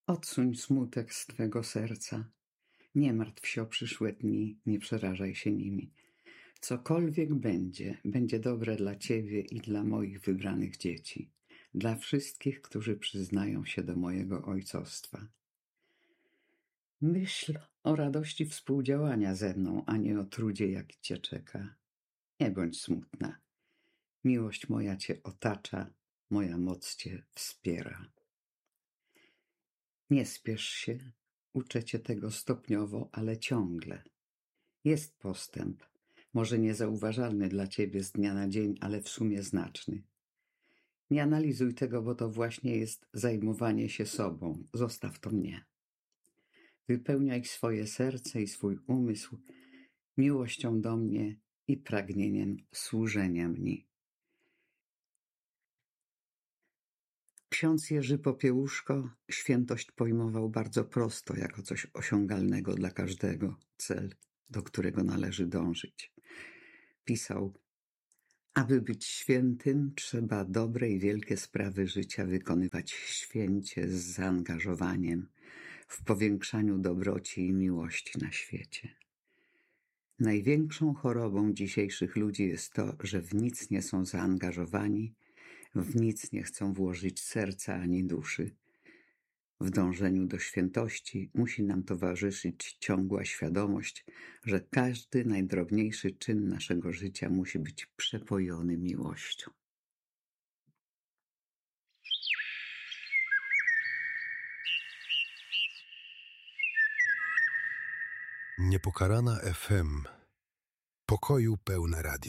Odsuń smutek z twego serca. Nie martw się o przyszłe dni, nie przerażaj się nimi. Cokolwiek będzie, będzie dobre dla ciebie i dla moich wybranych dzieci, dla wszystkich, którzy przyznają się do mojego ojcostwa. Myśl o radości współdziałania ze mną, a nie o trudzie, jaki cię czeka. Nie bądź smutna. Miłość moja cię otacza, moja moc cię wspiera. Nie spiesz się, uczę cię tego stopniowo, ale ciągle. Jest postęp, może niezauważalny dla ciebie z dnia na dzień, ale w sumie znaczny. Nie analizuj tego, bo to właśnie jest zajmowanie się sobą. Zostaw to mnie. Wypełniaj swoje serce i swój umysł miłością do mnie i pragnieniem służenia mi. Ksiądz Jerzy Popiełuszko świętość pojmował bardzo prosto, jako coś osiągalnego dla każdego, cel, do którego należy dążyć. Pisał: aby być świętym, trzeba dobre i wielkie sprawy życia wykonywać święcie, z zaangażowaniem, w powiększaniu dobroci i miłości na świecie. Największą chorobą dzisiejszych ludzi jest to, że w nic nie są zaangażowani, w nic nie chcą włożyć serca ani duszy. W dążeniu do świętości musi nam towarzyszyć ciągła świadomość, że każdy najdrobniejszy czyn naszego życia musi być przepojony miłością. Niepokalana FM. Pokoju pełne radio.